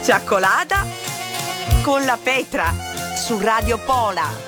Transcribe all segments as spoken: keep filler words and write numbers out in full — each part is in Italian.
Cioccolata con la Petra su Radio Pola.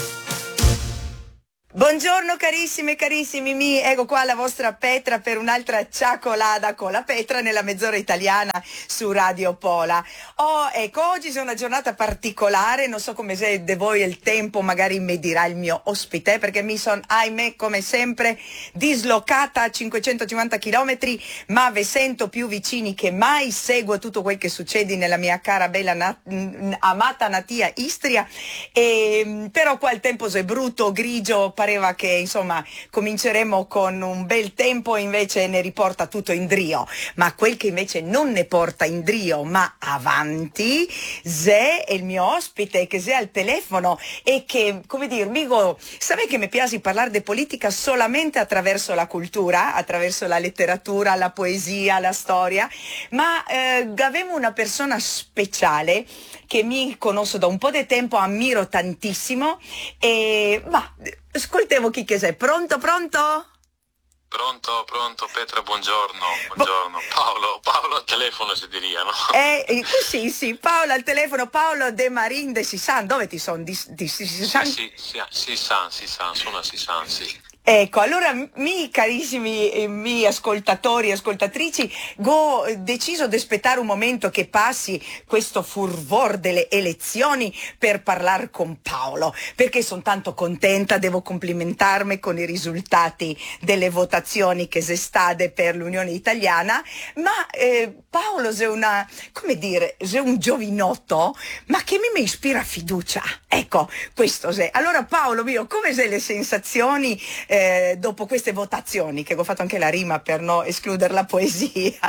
Buongiorno carissime e carissimi mi, ecco qua la vostra Petra per un'altra cioccolata con la Petra nella mezz'ora italiana su Radio Pola. Oh, ecco, oggi è una giornata particolare, non so come se de voi il tempo, magari mi dirà il mio ospite, perché mi sono, ahimè, come sempre, dislocata a cinquecentocinquanta chilometri, ma vi sento più vicini che mai, seguo tutto quel che succede nella mia cara, bella, na- amata natia Istria, e, però qua il tempo è brutto, grigio, pareva che insomma cominceremo con un bel tempo, invece ne riporta tutto in drio, ma quel che invece non ne porta in drio ma avanti Zè è il mio ospite che è al telefono e che, come dire, migo, sapete che mi piace parlare di politica solamente attraverso la cultura, attraverso la letteratura, la poesia, la storia, ma eh, avevo una persona speciale che mi conosco da un po' di tempo, ammiro tantissimo e va, ascoltiamo chi che sei. Pronto, pronto? Pronto, pronto, Petra, buongiorno, buongiorno. Paolo, Paolo al telefono si diria, no? Eh, eh, sì, sì, Paolo al telefono, Paolo De Marin de Sisan, dove ti sono? Di, di Sisan? Sì, sì, sì, Sisan, Sisan, sono a Sisan, sì. Ecco, allora mi carissimi eh, miei ascoltatori e ascoltatrici, ho deciso di aspettare un momento che passi questo furor delle elezioni per parlare con Paolo, perché sono tanto contenta, devo complimentarmi con i risultati delle votazioni che si state per l'Unione Italiana, ma eh, Paolo è una, come dire, è un giovinotto, ma che mi, mi ispira fiducia, ecco, questo è. Allora Paolo mio, come sei le sensazioni eh, Eh, dopo queste votazioni, che ho fatto anche la rima per non escludere la poesia?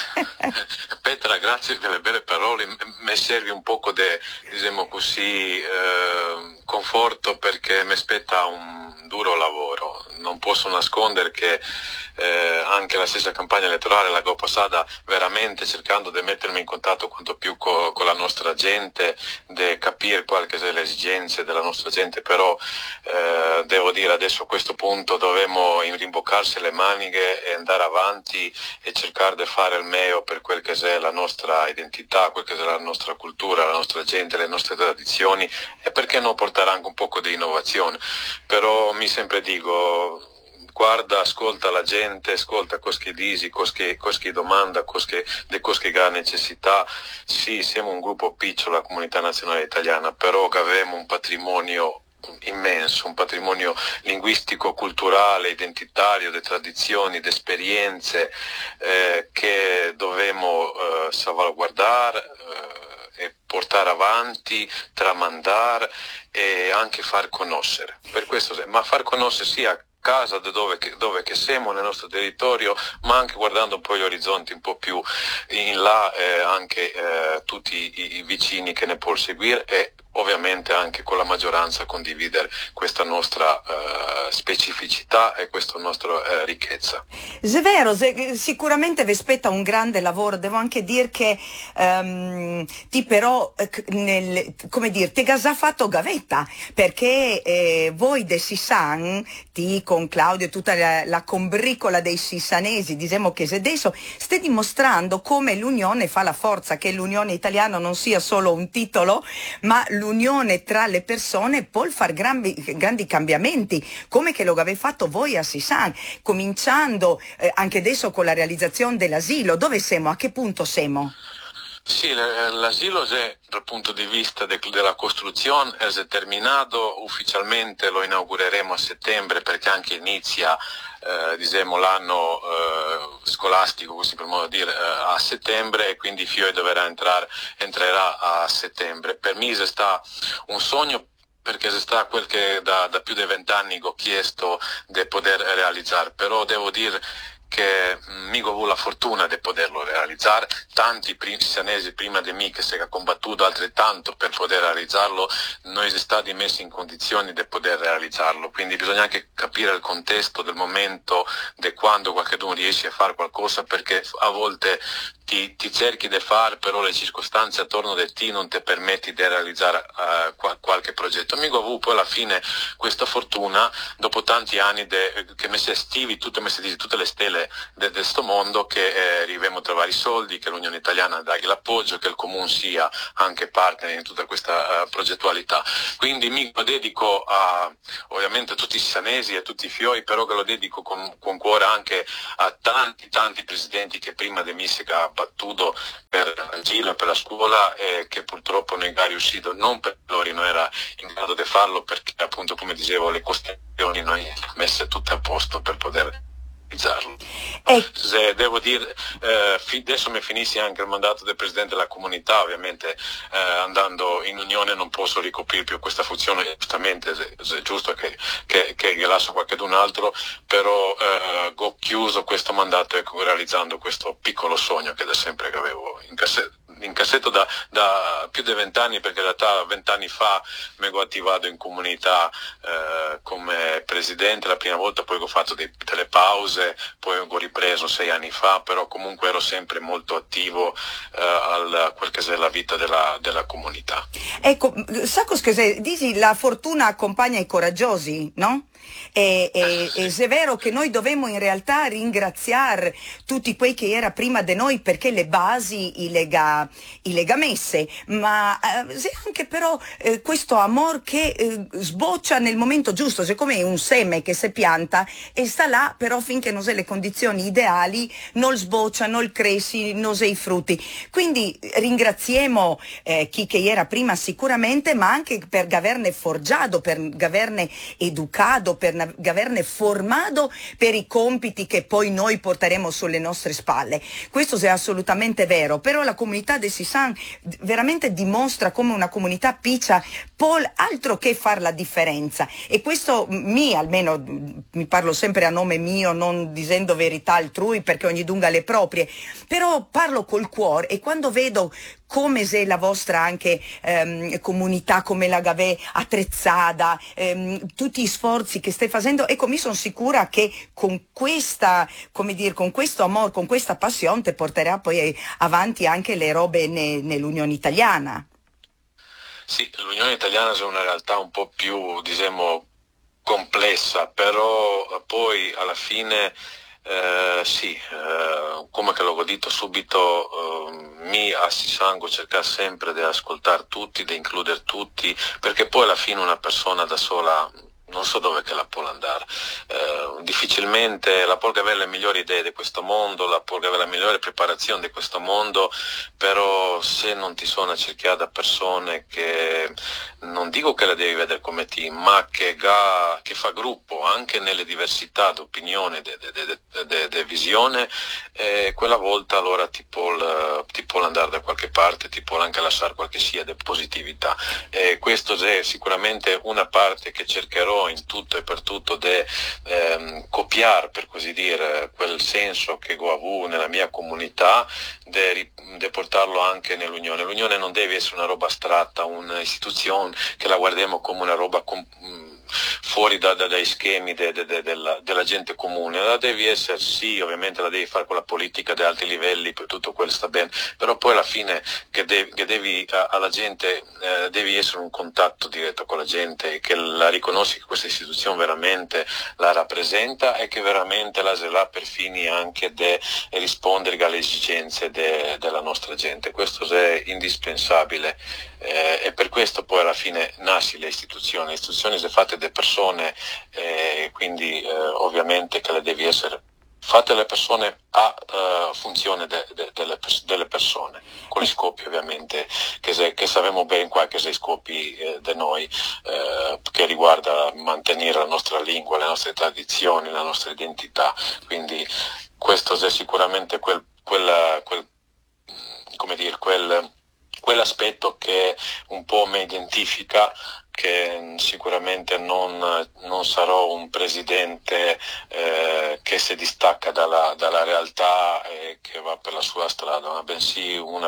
Petra, grazie per le belle parole, mi serve un poco di, diciamo così, eh, conforto, perché mi aspetta un duro lavoro. Non posso nascondere che eh, anche la stessa campagna elettorale l'avevo passata veramente cercando di mettermi in contatto quanto più co- con la nostra gente, di capire quali sono le esigenze della nostra gente, però eh, devo dire adesso a questo punto dobbiamo rimboccarsi le maniche e andare avanti e cercare di fare il meglio per quel che è la nostra identità, quel che è la nostra cultura, la nostra gente, le nostre tradizioni, e perché non portare anche un po' di innovazione. Però mi sempre dico, guarda, ascolta la gente, ascolta cosa che dici, cosa che, cosa che domanda, cosa che, di cosa che ha necessità. Sì, siamo un gruppo piccolo, la comunità nazionale italiana, però che abbiamo un patrimonio immenso, un patrimonio linguistico, culturale, identitario, di tradizioni, di esperienze eh, che dobbiamo eh, salvaguardare eh, e portare avanti, tramandare e anche far conoscere. Per questo, ma far conoscere sia casa da dove, dove che siamo nel nostro territorio, ma anche guardando un po' gli orizzonti un po' più in là, eh, anche eh, tutti i, i vicini che ne può seguire, e ovviamente anche con la maggioranza condividere questa nostra uh, specificità e questa nostra uh, ricchezza. È vero, sicuramente vi aspetta un grande lavoro. Devo anche dire che um, ti però, nel, come dire, te ha già fatto gavetta, perché eh, voi de Sisan, ti con Claudio e tutta la, la combricola dei sisanesi, diciamo che se adesso stai dimostrando come l'unione fa la forza, che l'unione italiana non sia solo un titolo, ma l'unione tra le persone può fare grandi, grandi cambiamenti, come che lo avete fatto voi a Sisan, cominciando eh, anche adesso con la realizzazione dell'asilo. Dove siamo? A che punto siamo? Sì, l'asilo è, dal punto di vista de, della costruzione, è terminato ufficialmente, lo inaugureremo a settembre, perché anche inizia eh, diciamo, l'anno eh, scolastico, così per modo di dire, eh, a settembre, e quindi Fioi dovrà entrare, entrerà a settembre. Per me è stato un sogno, perché è stato quel che da, da più di vent'anni ho chiesto di poter realizzare, però devo dire che mi ho avuto la fortuna di poterlo realizzare. Tanti sisanesi prima di me che si è combattuto altrettanto per poter realizzarlo, noi siamo stati messi in condizioni di poter realizzarlo, quindi bisogna anche capire il contesto del momento, di quando qualcuno riesce a fare qualcosa, perché a volte ti, ti cerchi di fare, però le circostanze attorno di te non ti permetti di realizzare uh, qual- qualche progetto. Mi ho avuto poi alla fine questa fortuna, dopo tanti anni de, che mi si estivi, tutte, tutte le stelle de, de, de sto mondo, che eh, arriviamo a trovare i soldi, che l'Unione Italiana dagli l'appoggio, che il Comune sia anche partner in tutta questa uh, progettualità. Quindi mi dedico a, ovviamente a tutti i sanesi e a tutti i fioi, però che lo dedico con, con cuore anche a tanti tanti presidenti che prima di me si ha battuto per il giro, per la scuola, e che purtroppo non è riuscito, non per loro non era in grado di farlo, perché appunto, come dicevo, le costruzioni noi messe tutte a posto per poter realizzarlo. E... Se devo dire, eh, adesso mi finisce anche il mandato del Presidente della Comunità, ovviamente eh, andando in Unione non posso ricoprire più questa funzione, giustamente se, se è giusto che, che, che lascio qualcun altro, però eh, ho chiuso questo mandato e realizzando questo piccolo sogno che da sempre che avevo in cassetto. In cassetto da, da più di vent'anni, perché in realtà vent'anni fa mi ho attivato in comunità eh, come presidente la prima volta, poi ho fatto dei, delle pause, poi ho ripreso sei anni fa, però comunque ero sempre molto attivo eh, al quel che è la vita della, della comunità. Ecco, sa cosa dici? La fortuna accompagna i coraggiosi, no? E, e, e se è vero che noi dobbiamo in realtà ringraziare tutti quei che era prima di noi, perché le basi i lega, i lega messe, ma eh, se anche però eh, questo amor che eh, sboccia nel momento giusto, siccome è un seme che si pianta e sta là, però finché non c'è le condizioni ideali non sboccia, non cresci, non c'è i frutti. Quindi ringraziamo eh, chi che era prima sicuramente, ma anche per averne forgiato, per averne educato, per averne formato per i compiti che poi noi porteremo sulle nostre spalle. Questo è assolutamente vero, però la comunità di Sisan veramente dimostra come una comunità piccia può altro che far la differenza, e questo mi, almeno mi parlo sempre a nome mio, non dicendo verità altrui perché ogni dunga le proprie, però parlo col cuore, e quando vedo come se la vostra anche ehm, comunità, come la Gavè attrezzata, ehm, tutti gli sforzi che stai facendo, ecco, mi sono sicura che con questa, come dire, con questo amore, con questa passione te porterà poi avanti anche le robe ne, nell'Unione Italiana. Sì, l'Unione Italiana è una realtà un po' più, diciamo, complessa, però poi alla fine Eh, sì, eh, come che l'ho detto subito, eh, mi a Sisango cercare sempre di ascoltare tutti, di includere tutti, perché poi alla fine una persona da sola non so dove che la può andare. Eh, difficilmente la può avere le migliori idee di questo mondo, la può avere la migliore preparazione di questo mondo, però se non ti sono cerchiate persone che, non dico che la devi vedere come team, ma che, ga, che fa gruppo anche nelle diversità di opinione, di visione, eh, quella volta allora ti può, ti può andare da qualche parte, ti può anche lasciare qualche sia di positività. E questo è sicuramente una parte che cercherò in tutto e per tutto di ehm, copiare, per così dire, quel senso che ho avuto nella mia comunità, di portarlo anche nell'Unione. L'Unione non deve essere una roba astratta, un'istituzione che la guardiamo come una roba com- fuori da, da, dai schemi de, de, de, della, della gente comune. La devi essere, sì, ovviamente la devi fare con la politica di alti livelli, per tutto quello sta bene, però poi alla fine che, de, che devi a, alla gente, eh, devi essere un contatto diretto con la gente, che la riconosci che questa istituzione veramente la rappresenta e che veramente la là per fini anche di rispondere alle esigenze de, della nostra gente. Questo è indispensabile, eh, e per questo poi alla fine nasce le istituzioni. Le istituzioni sono fatte da persone, eh, quindi eh, ovviamente che le devi essere fatte le persone a uh, funzione de, de, delle, delle persone, con gli scopi ovviamente che, se, che sappiamo bene qua che sono i scopi eh, di noi, eh, che riguarda mantenere la nostra lingua, le nostre tradizioni, la nostra identità. Quindi questo è sicuramente quel, quel, quel come dire, quel quell'aspetto che un po' mi identifica, che sicuramente non, non sarò un presidente eh, che si distacca dalla, dalla realtà e che va per la sua strada, ma bensì una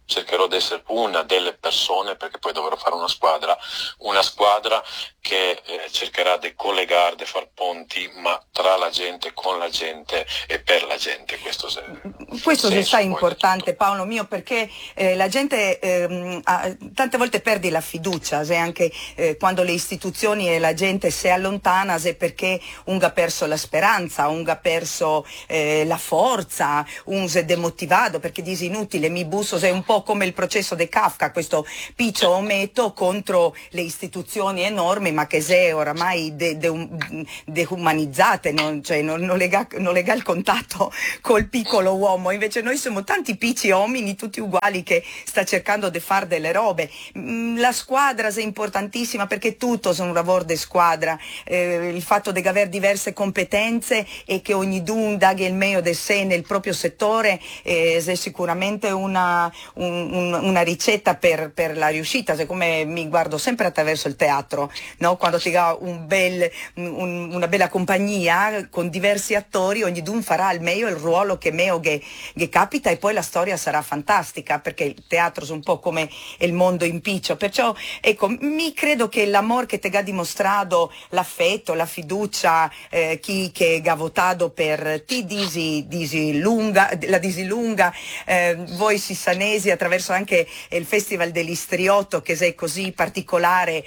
cercherò di essere una delle persone, perché poi dovrò fare una squadra, una squadra che eh, cercherà di collegare, di far ponti, ma tra la gente, con la gente e per la gente. Questo, se, Questo se sta importante, Paolo mio, perché eh, la gente eh, ha, tante volte perdi la fiducia, se anche eh, quando le istituzioni e la gente si allontana, se perché un ha perso la speranza, un ha perso eh, la forza, un si è demotivato perché dice inutile, mi busso, se è un po' come il processo di Kafka, questo piccio ometo contro le istituzioni enormi, ma che se oramai dehumanizzate, de, de non, cioè, non, non, lega, non lega il contatto col piccolo uomo. Invece noi siamo tanti piccoli uomini tutti uguali che sta cercando di fare delle robe. La squadra è importantissima perché tutto è un lavoro di squadra, eh, il fatto di avere diverse competenze e che ognuno dà il meglio di sé nel proprio settore eh, è sicuramente una, un, un, una ricetta per, per la riuscita. Siccome mi guardo sempre attraverso il teatro, no? Quando ti dà un bel, un, una bella compagnia con diversi attori, ognuno farà al meglio il ruolo che meglio che, che capita, e poi la storia sarà fantastica, perché il teatro è un po' come il mondo impiccio. Perciò ecco, mi credo che l'amore che ti ha dimostrato, l'affetto, la fiducia, eh, chi che ha votato per ti disi, disi lunga, la disilunga, eh, voi sissanesi attraverso anche il Festival dell'Istriotto che è così particolare,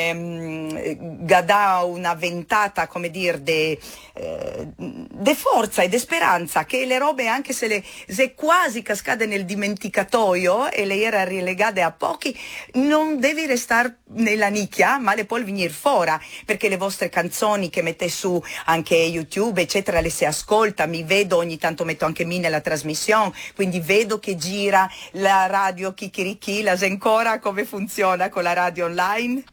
ehm, dà una ventata, come dire, de, eh, de forza e de speranza, che le robe, anche se le se quasi cascate nel dimenticatoio e le era relegate a pochi, non devi restare nella nicchia, ma le puoi venire fuori, perché le vostre canzoni che mette su anche YouTube eccetera le si ascolta, mi vedo ogni tanto, metto anche me nella trasmissione, quindi vedo che gira la radio Chicchirichì, la ancora come funziona con la radio online?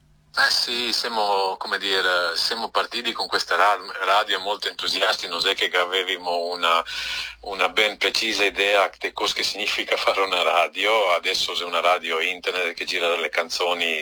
Eh sì, siamo, come dire, siamo partiti con questa radio molto entusiasti, non è che avevamo una, una ben precisa idea di cosa che significa fare una radio. Adesso c'è una radio internet che gira delle canzoni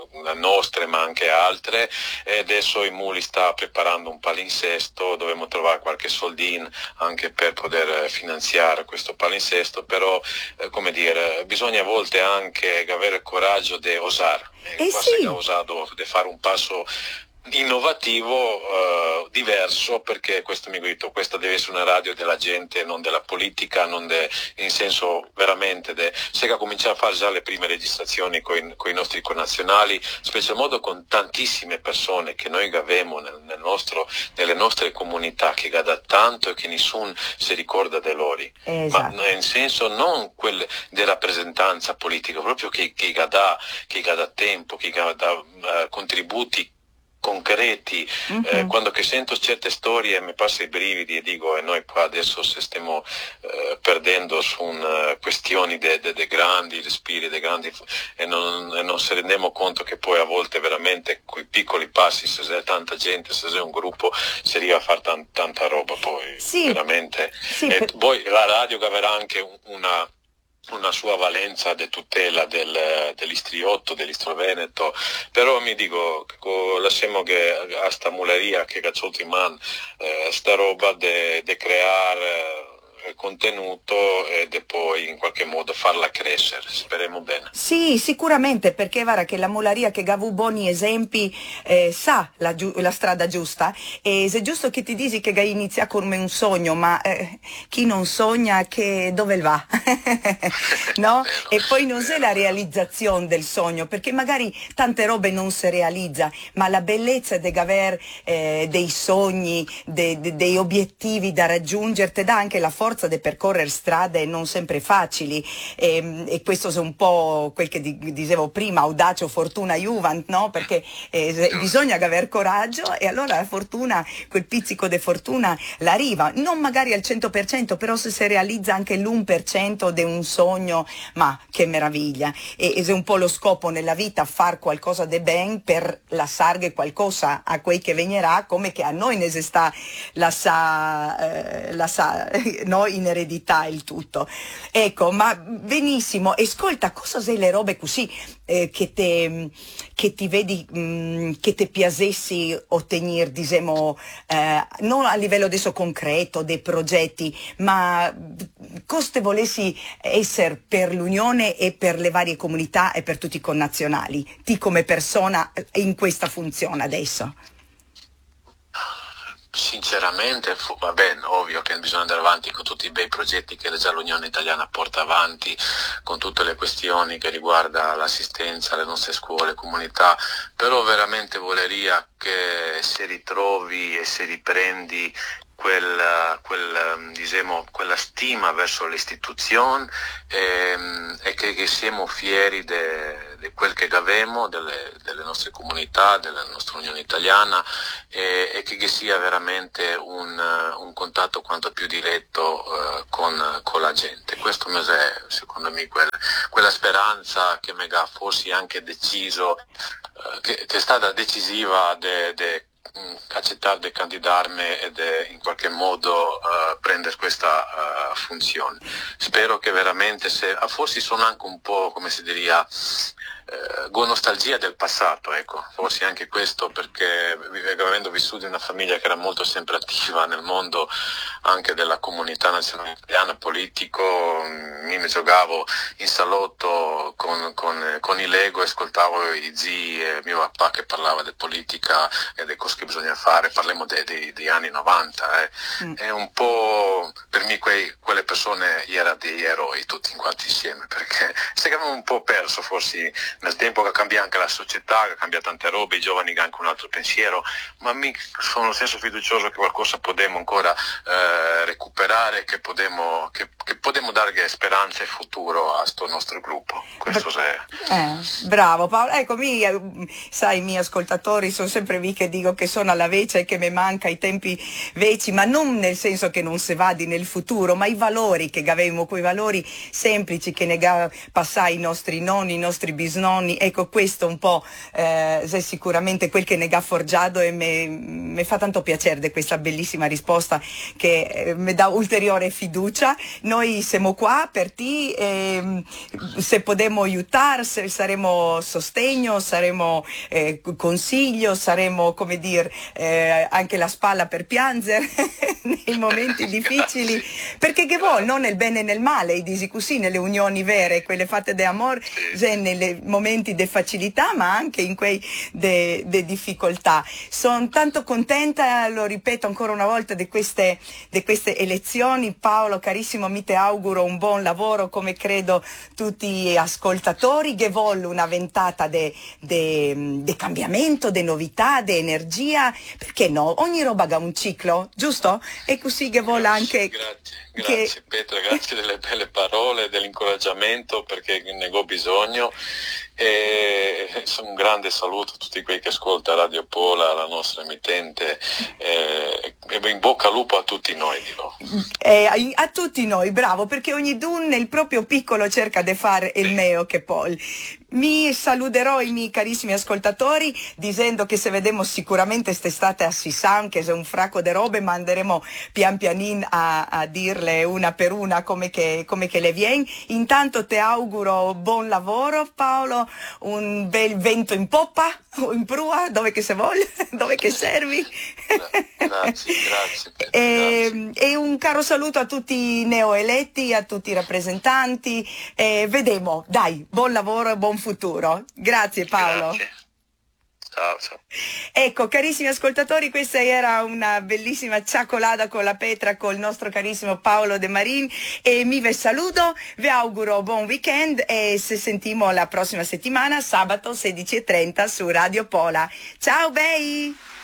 nostre ma anche altre, e adesso il Muli sta preparando un palinsesto, dovremmo trovare qualche soldin anche per poter finanziare questo palinsesto, però eh, come dire, bisogna a volte anche avere il coraggio di osare. Eh qua sì. si è osato di fare un passo innovativo, eh, diverso, perché questo mi dico, questa deve essere una radio della gente, non della politica, non de, in senso veramente de, se che cominciare a fare già le prime registrazioni con i nostri connazionali, special modo con tantissime persone che noi avevamo nel, nel nostro, nelle nostre comunità, che da tanto e che nessuno si ricorda di loro, esatto. ma in senso non quelle di rappresentanza politica, proprio che, che dà che dà tempo, che dà uh, contributi concreti. Mm-hmm. eh, quando che sento certe storie mi passa i brividi e dico, e noi qua adesso se stiamo eh, perdendo su un, uh, questioni dei de, de grandi respiri, dei grandi, e non, e non si rendiamo conto che poi a volte veramente quei piccoli passi, se c'è tanta gente, se c'è un gruppo, si arriva a fare tan, tanta roba poi, sì. veramente. Sì, e per... poi la radio che avrà anche una una sua valenza di tutela del, dell'istriotto, dell'istro-veneto, però mi dico, lasciamo che a sta muleria che cacciato in man, eh, sta roba di creare contenuto e poi in qualche modo farla crescere, speriamo bene. Sì, sicuramente, perché guarda che la mularia che Gavu buoni esempi eh, sa la, la strada giusta, e se è giusto che ti dici che Gai inizia come un sogno, ma eh, chi non sogna che dove va? No? Vero, e poi non vero, c'è la realizzazione del sogno, perché magari tante robe non si realizza, ma la bellezza di aver eh, dei sogni, de, de, dei obiettivi da raggiungere, ti dà anche la forza di percorrere strade non sempre facili, e, e questo è un po' quel che di, dicevo prima, audacio fortuna juvent, no? Perché eh, bisogna avere coraggio, e allora la fortuna, quel pizzico di fortuna l'arriva, non magari al cento per cento, però se si realizza anche l'uno per cento di un sogno, ma che meraviglia, e, e è un po' lo scopo nella vita, far qualcosa di ben per lasciare qualcosa a quei che venirà, come che a noi ne si sta lascia, eh, lascia, no? po' in eredità il tutto. Ecco, ma benissimo, ascolta, cosa sono le robe così eh, che, te, che ti vedi, mh, che ti piacessi ottenere, diciamo, eh, non a livello adesso concreto dei progetti, ma cosa te volessi essere per l'Unione e per le varie comunità e per tutti i connazionali, ti come persona in questa funzione adesso? Sinceramente, fu- va bene, ovvio che bisogna andare avanti con tutti i bei progetti che già l'Unione Italiana porta avanti, con tutte le questioni che riguarda l'assistenza alle nostre scuole, comunità, però veramente voleria che si ritrovi e si riprendi quel, quel, diciamo, quella stima verso le istituzioni e, e che, che siamo fieri di quel che abbiamo, delle, delle nostre comunità, della nostra Unione Italiana e, e che, che sia veramente un, un contatto quanto più diretto uh, con, con la gente. Questo è secondo me quel, quella speranza che mi ha forse anche deciso, uh, che, che è stata decisiva de, de, accettare di candidarmi e di in qualche modo uh, prendere questa uh, funzione. Spero che veramente, se forse sono anche un po', come si diria, eh, con nostalgia del passato, ecco, forse anche questo, perché avendo vissuto in una famiglia che era molto sempre attiva nel mondo anche della comunità nazionale italiana, politico, io mi giocavo in salotto con, con, con i Lego e ascoltavo i zii e mio papà che parlava di politica e di cose che bisogna fare, parliamo degli anni novanta, eh. mm. È un po' per me quei, quelle persone erano degli eroi tutti quanti insieme, perché si abbiamo un po' perso forse nel tempo che cambia anche la società, che cambia tante robe, i giovani hanno anche un altro pensiero, ma mi sono senso fiducioso che qualcosa potremo ancora eh, recuperare, che potremo che, che potremo dare speranza e futuro a questo nostro gruppo. Questo è. Eh, bravo Paolo, ecco, mi, sai, i miei ascoltatori sono sempre vi che dico che sono alla vecchia e che mi manca i tempi vecchi, ma non nel senso che non si vadi nel futuro, ma i valori che avevamo, quei valori semplici che ne passai i nostri nonni, i nostri bisnonni, ecco questo un po' eh, è sicuramente quel che ne ha forgiato e mi fa tanto piacere di questa bellissima risposta che eh, mi dà ulteriore fiducia. Noi siamo qua per te, eh, se potremo aiutare, se saremo sostegno, saremo eh, consiglio, saremo, come dire, eh, anche la spalla per piangere nei momenti difficili, perché che vuol, non nel bene e nel male, i disi così, nelle unioni vere, quelle fatte di amore, nei momenti di facilità, ma anche in quei di difficoltà. Sono tanto contenta, lo ripeto ancora una volta, di queste, di queste elezioni. Paolo, carissimo, mi te auguro un buon lavoro, come credo tutti gli ascoltatori, che voglio una ventata di cambiamento, di novità, di energia, perché no? Ogni roba ha un ciclo, giusto? E così che vuole anche... Grazie. Grazie che... Petra, grazie delle belle parole, dell'incoraggiamento, perché ne ho bisogno, e un grande saluto a tutti quelli che ascoltano Radio Pola, la nostra emittente, e in bocca al lupo a tutti noi, dico. Eh, a tutti noi, bravo, perché ogni dun nel proprio piccolo cerca di fare il meglio che può. Mi saluterò i miei carissimi ascoltatori dicendo che se vediamo sicuramente quest'estate a Sissan, che è un fracco di robe, ma andremo pian pianin a, a dirle una per una come che, come che le viene. Intanto ti auguro buon lavoro Paolo, un bel vento in poppa o in prua, dove che se voglia, dove che servi. Grazie, grazie, Petra, e, grazie. E un caro saluto a tutti i neoeletti, a tutti i rappresentanti. E vedremo, dai, buon lavoro e buon futuro. Grazie Paolo. Grazie. Ciao, ciao. Ecco, carissimi ascoltatori, questa era una bellissima ciaccolata con la Petra, col nostro carissimo Paolo De Marin, e mi ve saluto, vi auguro buon weekend e se sentimo la prossima settimana, sabato sedici e trenta su Radio Pola. Ciao bei!